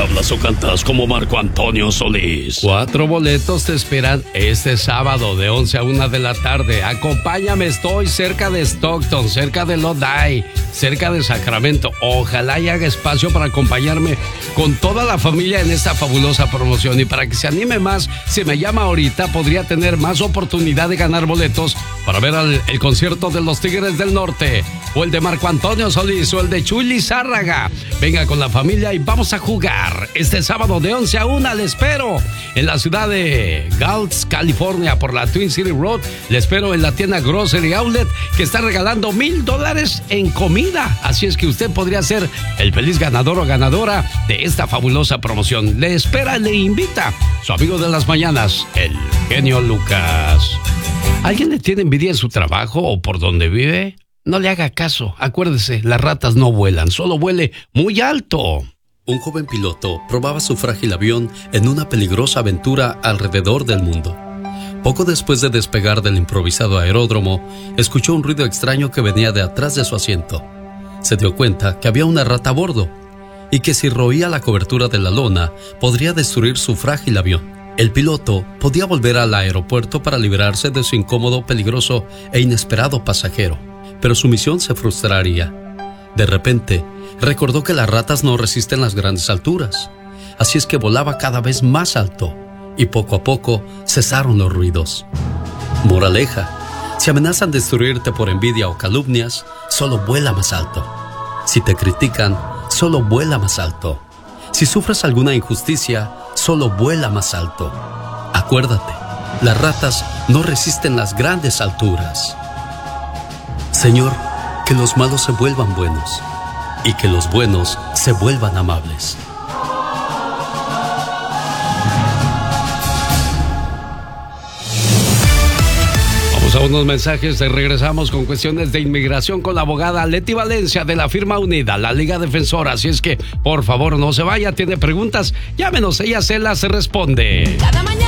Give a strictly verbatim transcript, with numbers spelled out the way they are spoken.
¿Hablas o cantas como Marco Antonio Solís? Cuatro boletos te esperan este sábado de once a una de la tarde. Acompáñame, estoy cerca de Stockton, cerca de Lodi, cerca de Sacramento. Ojalá y haga espacio para acompañarme con toda la familia en esta fabulosa promoción. Y para que se anime más, si me llama ahorita, podría tener más oportunidad de ganar boletos para ver al, el concierto de los Tigres del Norte, o el de Marco Antonio Solís, o el de Chuy Lizárraga. Venga con la familia y vamos a jugar este sábado de once a una. Le espero en la ciudad de Gulch, California, por la Twin City Road. Le espero en la tienda Grocery Outlet, que está regalando mil dólares en comida. Así es que usted podría ser el feliz ganador o ganadora de esta fabulosa promoción. Le espera, le invita su amigo de las mañanas, el genio Lucas. ¿Alguien le tiene envidia en su trabajo o por donde vive? No le haga caso. Acuérdese, las ratas no vuelan, solo vuele muy alto. Un joven piloto probaba su frágil avión en una peligrosa aventura alrededor del mundo. Poco después de despegar del improvisado aeródromo, escuchó un ruido extraño que venía de atrás de su asiento. Se dio cuenta que había una rata a bordo y que si roía la cobertura de la lona, podría destruir su frágil avión. El piloto podía volver al aeropuerto para librarse de su incómodo, peligroso e inesperado pasajero, pero su misión se frustraría. De repente, recordó que las ratas no resisten las grandes alturas, así es que volaba cada vez más alto, y poco a poco cesaron los ruidos. Moraleja: si amenazan destruirte por envidia o calumnias, solo vuela más alto. Si te critican, solo vuela más alto. Si sufres alguna injusticia, solo vuela más alto. Acuérdate, las ratas no resisten las grandes alturas. Señor, que los malos se vuelvan buenos y que los buenos se vuelvan amables. Vamos a unos mensajes y regresamos con cuestiones de inmigración con la abogada Leti Valencia de la firma Unida, la Liga Defensora. Así es que, por favor, no se vaya. Tiene preguntas, llámenos, ella se las responde. Cada mañana